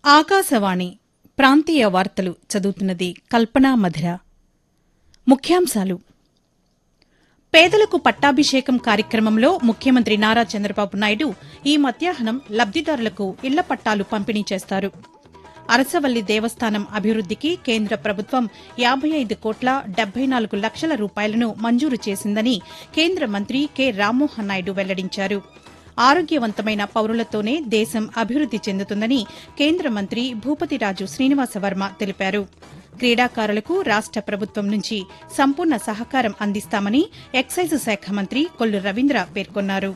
ఆకాశవాణి ప్రాంతీయ వార్తలు చదువుతున్నది కల్పనా మధిర. ముఖ్యాంశాలు: పేదలకు పట్టాభిషేకం కార్యక్రమంలో ముఖ్యమంత్రి నారా చంద్రబాబు నాయుడు ఈ మధ్యాహ్నం లబ్దిదారులకు ఇళ్ల పట్టాలు పంపిణీ చేస్తారు. అరసవల్లి దేవస్థానం అభివృద్దికి కేంద్ర ప్రభుత్వం 55,74 లక్షల రూపాయలను మంజూరు చేసిందని కేంద్ర మంత్రి కె రామ్మోహన్ నాయుడు వెల్లడించారు. ఆరోగ్యవంతమైన పౌరులతోనే దేశం అభివృద్ది చెందుతుందని కేంద్ర మంత్రి భూపతిరాజు శ్రీనివాసవర్మ తెలిపారు. క్రీడాకారులకు రాష్ట ప్రభుత్వం నుంచి సంపూర్ణ సహకారం అందిస్తామని ఎక్సైజ్ శాఖ మంత్రి కొల్లు రవీంద్ర పేర్కొన్నారు.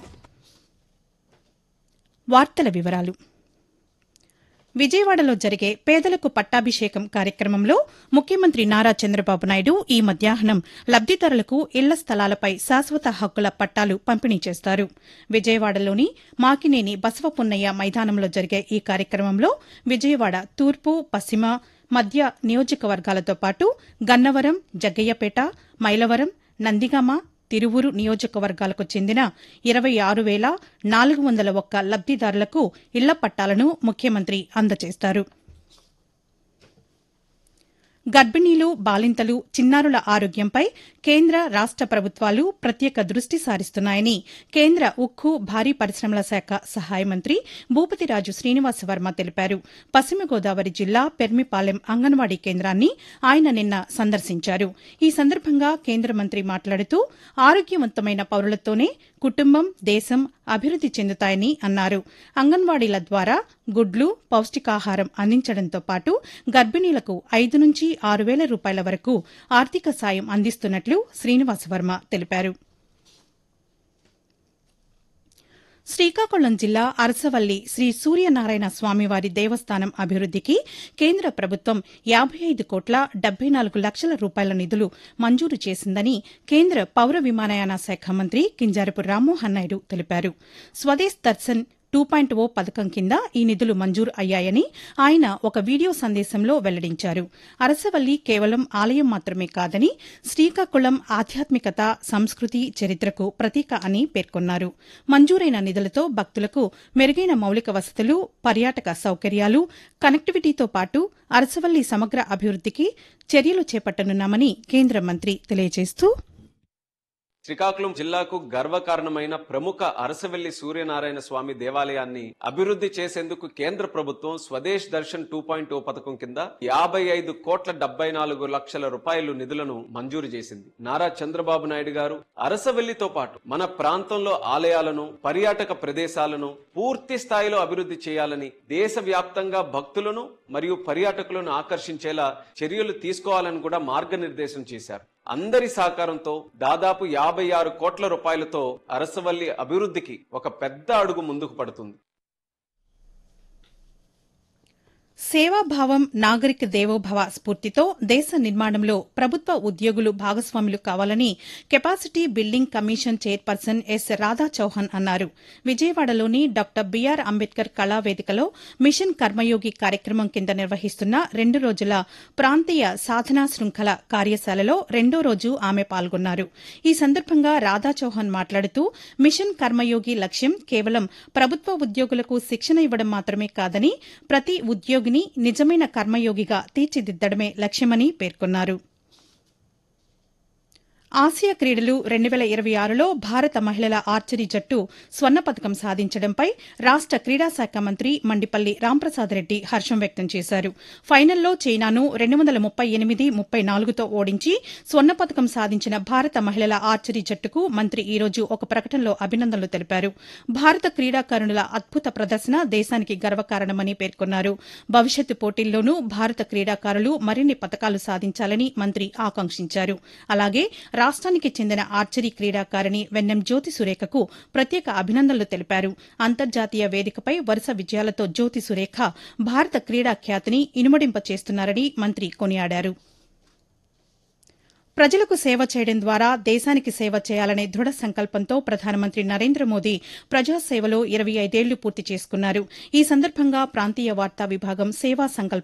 వార్తల వివరాలు: విజయవాడలో జరిగే పేదలకు పట్టాభిషేకం కార్యక్రమంలో ముఖ్యమంత్రి నారా చంద్రబాబు నాయుడు ఈ మధ్యాహ్నం లబ్దిదారులకు ఇళ్ల స్థలాలపై శాశ్వత హక్కుల పట్టాలు పంపిణీ చేస్తారు. విజయవాడలోని మాకినేని బసవపున్నయ్య మైదానంలో జరిగే ఈ కార్యక్రమంలో విజయవాడ తూర్పు, పశ్చిమ, మధ్య నియోజకవర్గాలతో పాటు గన్నవరం, జగ్గయ్యపేట, మైలవరం, నందిగామ, తిరువూరు నియోజకవర్గాలకు చెందిన 26,401 లబ్దిదారులకు ఇళ్ల పట్టాలను ముఖ్యమంత్రి అందజేస్తారు. గర్భిణీలు, బాలింతలు, చిన్నారుల ఆరోగ్యంపై కేంద్ర, రాష్ట ప్రభుత్వాలు ప్రత్యేక దృష్టి సారిస్తున్నాయని కేంద్ర ఉక్కు, భారీ పరిశ్రమల శాఖ సహాయ మంత్రి భూపతిరాజు శ్రీనివాసవర్మ తెలిపారు. పశ్చిమ గోదావరి జిల్లా పెర్మిపాలెం అంగన్వాడీ కేంద్రాన్ని ఆయన నిన్న సందర్శించారు. ఈ సందర్భంగా కేంద్ర మంత్రి మాట్లాడుతూ ఆరోగ్యవంతమైన పౌరులతోనే కుటుంబం, దేశం అభివృద్ది చెందుతాయని అన్నారు. అంగన్వాడీల ద్వారా గుడ్లు, పౌష్టికాహారం అందించడంతో పాటు గర్భిణీలకు 5 నుంచి 6,000 రూపాయల వరకు ఆర్థిక సాయం అందిస్తున్నట్లు శ్రీనివాసవర్మ తెలిపారు. శ్రీకాకుళం జిల్లా అరసవల్లి శ్రీ సూర్యనారాయణ స్వామివారి దేవస్థానం అభివృద్దికి కేంద్ర ప్రభుత్వం 55,74 లక్షల రూపాయల నిధులు మంజూరు చేసిందని కేంద్ర పౌర విమానయాన శాఖ మంత్రి కింజారపు రామ్మోహన్ నాయుడు తెలిపారు. స్వదేశ్ దర్శన్ 2.0 పథకం కింద ఈ నిధులు మంజూరు అయ్యాయని ఆయన ఒక వీడియో సందేశంలో వెల్లడించారు. అరసవల్లి కేవలం ఆలయం మాత్రమే కాదని శ్రీకాకుళం ఆధ్యాత్మికత, సంస్కృతి, చరిత్రకు ప్రతీక అని పేర్కొన్నారు. మంజూరైన నిధులతో భక్తులకు మెరుగైన మౌలిక వసతులు, పర్యాటక సౌకర్యాలు, కనెక్టివిటీతో పాటు అరసవల్లి సమగ్ర అభివృద్దికి చర్యలు చేపట్టనున్నామని కేంద్ర మంత్రి తెలియజేస్తూ, శ్రీకాకుళం జిల్లాకు గర్వకారణమైన ప్రముఖ అరసవెల్లి సూర్యనారాయణ స్వామి దేవాలయాన్ని అభివృద్ధి చేసేందుకు కేంద్ర ప్రభుత్వం స్వదేశ్ దర్శన్ 2.0 పథకం కింద 55,74 లక్షల రూపాయలు నిధులను మంజూరు చేసింది. నారా చంద్రబాబు నాయుడు గారు అరసవెల్లితో పాటు మన ప్రాంతంలో ఆలయాలను, పర్యాటక ప్రదేశాలను పూర్తి స్థాయిలో అభివృద్ధి చేయాలని, దేశవ్యాప్తంగా భక్తులను మరియు పర్యాటకులను ఆకర్షించేలా చర్యలు తీసుకోవాలని కూడా మార్గనిర్దేశం చేశారు. అందరి సహకారంతో దాదాపు 56 కోట్ల రూపాయలతో అరసవల్లి అభివృద్ధికి ఒక పెద్ద అడుగు ముందుకు పడుతుంది. సేవాభావం, నాగరిక దేవోభవ స్ఫూర్తితో దేశ నిర్మాణంలో ప్రభుత్వ ఉద్యోగులు భాగస్వాములు కావాలని capacity building commission chairperson yes Radha Chauhan అన్నారు. విజయవాడలోని డాక్టర్ బీఆర్ అంబేద్కర్ కళావేదికలో మిషన్ కర్మయోగి కార్యక్రమం కింద నిర్వహిస్తున్న 2 రోజుల ప్రాంతీయ సాధనా శృంఖల కార్యశాలలో 2వ రోజు ఆమె పాల్గొన్నారు. ఈ సందర్భంగా రాధా చౌహాన్ మాట్లాడుతూ మిషన్ కర్మయోగి లక్ష్యం కేవలం ప్రభుత్వ ఉద్యోగులకు శిక్షణ ఇవ్వడం మాత్రమే కాదని ప్రతి ఉద్యోగిని నిజమైన కర్మయోగిగా తీర్చిదిద్దడమే లక్ష్యమని పేర్కొన్నారు. ఆసియా క్రీడలు 2026లో భారత మహిళల ఆర్చరీ జట్టు స్వర్ణ పతకం సాధించడంపై రాష్ట క్రీడాశాఖ మంత్రి మండిపల్లి రాంప్రసాద్ రెడ్డి హర్షం వ్యక్తం చేశారు. ఫైనల్లో చైనాను 238-34తో ఓడించి స్వర్ణ పతకం సాధించిన భారత మహిళల ఆర్చరీ జట్టుకు మంత్రి ఈ రోజు ఒక ప్రకటనలో అభినందనలు తెలిపారు. భారత క్రీడాకారుణుల అద్భుత ప్రదర్శన దేశానికి గర్వకారణమని పేర్కొన్నారు. భవిష్యత్తు పోటీల్లోనూ భారత క్రీడాకారులు మరిన్ని పతకాలు సాధించాలని మంత్రి ఆకాంక్షించారు. అలాగే రాష్ట్రానికి చెందిన ఆర్చరీ క్రీడాకారిణి వెన్నెం జ్యోతి సురేఖకు ప్రత్యేక అభినందనలు తెలిపారు. అంతర్జాతీయ వేదికపై వరుస విజయాలతో జ్యోతి సురేఖ భారత క్రీడా ఖ్యాతిని ఇనుమడింప చేస్తున్నారని మంత్రి కొనియాడారు. ప్రజలకు సేవ చేయడం ద్వారా దేశానికి సేవ చేయాలనే దృఢ సంకల్పంతో ప్రధానమంత్రి నరేంద్ర మోదీ ప్రజాసేవలో 25 ఏళ్లు పూర్తి చేసుకున్నారు. ఈ సందర్భంగా ప్రాంతీయ వార్తా విభాగం సేవా సంకల్ప